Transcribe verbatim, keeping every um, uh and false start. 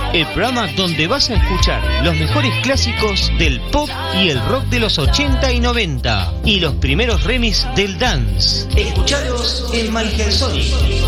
el programa donde vas a escuchar los mejores clásicos del pop y el rock de los ochenta y noventa y los primeros remix del dance. Escuchalos en Malgersonic.